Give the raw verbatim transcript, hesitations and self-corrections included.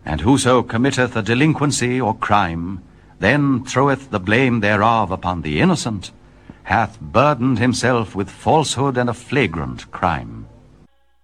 And whoso committeth a delinquency or crime, then throweth the blame thereof upon the innocent, hath burdened himself with falsehood and a flagrant crime.